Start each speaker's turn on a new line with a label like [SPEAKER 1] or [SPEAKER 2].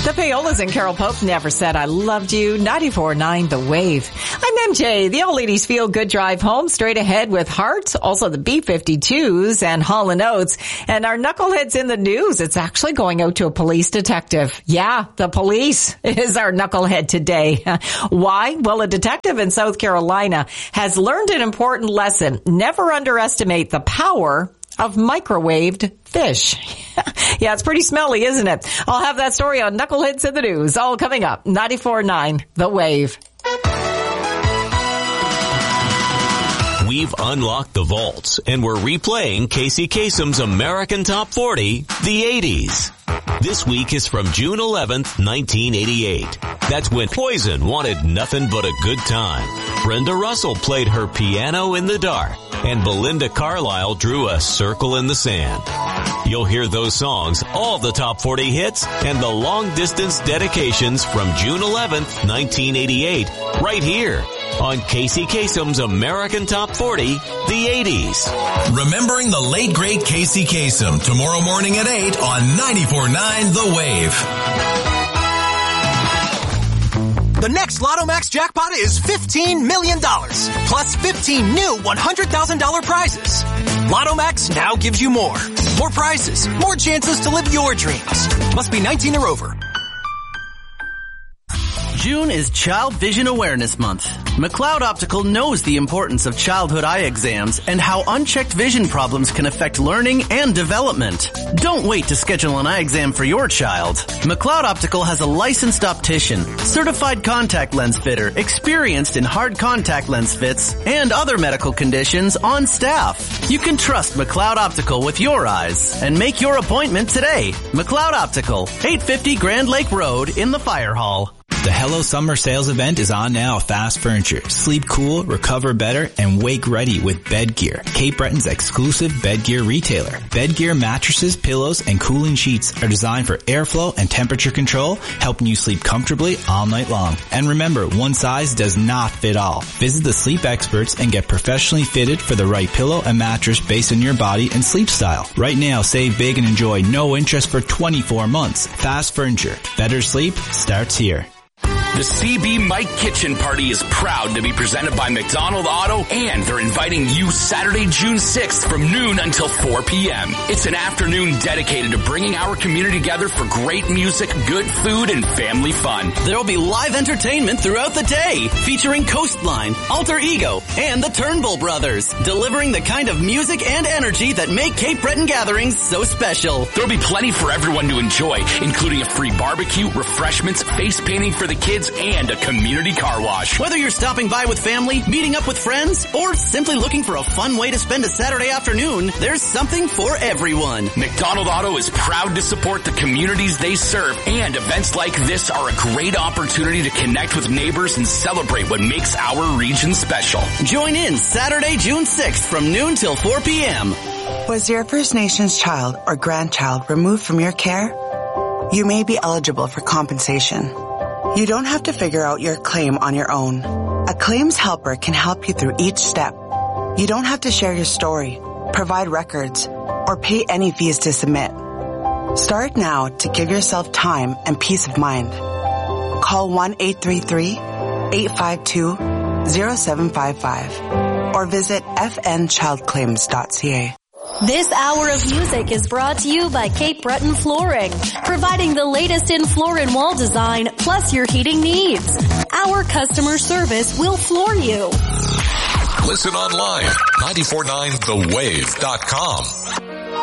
[SPEAKER 1] The Payolas and Carol Pope Never Said I Loved You. 94.9 The Wave. I'm MJ. The old ladies feel good drive home straight ahead with Heart. Also the B-52s and Hall & Oates. And our knuckleheads in the news. It's actually going out to a police detective. Yeah, the police is our knucklehead today. Why? Well, a detective in South Carolina has learned an important lesson. Never underestimate the power of microwaved fish. Yeah, it's pretty smelly, isn't it? I'll have that story on Knuckleheads in the News, all coming up. 94.9 The Wave.
[SPEAKER 2] We've unlocked the vaults, and we're replaying Casey Kasem's American Top 40, the 80s. This week is from June 11th, 1988. That's when Poison wanted nothing but a good time. Brenda Russell played her Piano in the Dark, and Belinda Carlisle drew a circle in the sand. You'll hear those songs, all the top 40 hits, and the long-distance dedications from June 11th, 1988, right here on Casey Kasem's American Top 40, the 80s.
[SPEAKER 3] Remembering the late, great Casey Kasem, tomorrow morning at 8 on 94.9 The Wave.
[SPEAKER 4] The next Lotto Max jackpot is $15 million, plus 15 new $100,000 prizes. Lotto Max now gives you more. More prizes, more chances to live your dreams. Must be 19 or over.
[SPEAKER 5] June is Child Vision Awareness Month. McLeod Optical knows the importance of childhood eye exams and how unchecked vision problems can affect learning and development. Don't wait to schedule an eye exam for your child. McLeod Optical has a licensed optician, certified contact lens fitter, experienced in hard contact lens fits, and other medical conditions on staff. You can trust McLeod Optical with your eyes and make your appointment today. McLeod Optical, 850 Grand Lake Road in the Fire Hall.
[SPEAKER 6] The Hello Summer Sales event is on now at Fast Furniture. Sleep cool, recover better, and wake ready with Bed Gear, Cape Breton's exclusive bed gear retailer. Bed Gear mattresses, pillows, and cooling sheets are designed for airflow and temperature control, helping you sleep comfortably all night long. And remember, one size does not fit all. Visit the sleep experts and get professionally fitted for the right pillow and mattress based on your body and sleep style. Right now, save big and enjoy no interest for 24 months. Fast Furniture. Better sleep starts here.
[SPEAKER 7] The CB Mike Kitchen Party is proud to be presented by McDonald Auto, and they're inviting you Saturday, June 6th from noon until 4 p.m. It's an afternoon dedicated to bringing our community together for great music, good food, and family fun.
[SPEAKER 5] There will be live entertainment throughout the day, featuring Coastline, Alter Ego, and the Turnbull Brothers, delivering the kind of music and energy that make Cape Breton gatherings so special.
[SPEAKER 7] There'll be plenty for everyone to enjoy, including a free barbecue, refreshments, face painting for the kids, and a community car wash.
[SPEAKER 5] Whether you're stopping by with family, meeting up with friends, or simply looking for a fun way to spend a Saturday afternoon, there's something for everyone.
[SPEAKER 7] McDonald Auto is proud to support the communities they serve, and events like this are a great opportunity to connect with neighbors and celebrate what makes our region special.
[SPEAKER 5] Join in Saturday, June 6th from noon till 4 p.m.
[SPEAKER 8] Was your First Nations child or grandchild removed from your care? You may be eligible for compensation. You don't have to figure out your claim on your own. A claims helper can help you through each step. You don't have to share your story, provide records, or pay any fees to submit. Start now to give yourself time and peace of mind. Call 1-833-852-0755 or visit fnchildclaims.ca.
[SPEAKER 9] This hour of music is brought to you by Cape Breton Flooring, providing the latest in floor and wall design, plus your heating needs. Our customer service will floor you.
[SPEAKER 3] Listen online, 949thewave.com.